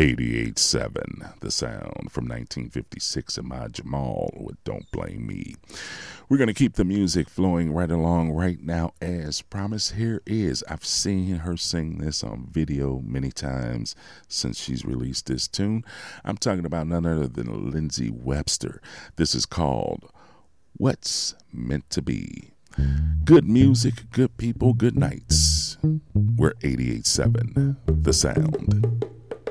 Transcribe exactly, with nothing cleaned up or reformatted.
eighty-eight seven, the sound from nineteen fifty-six, Ahmad Jamal with Don't Blame Me. We're going to keep the music flowing right along right now as promised. Here is, I've seen her sing this on video many times since she's released this tune. I'm talking about none other than Lindsey Webster. This is called What's Meant to Be. Good music, good people, good nights. We're eighty-eight seven, the sound.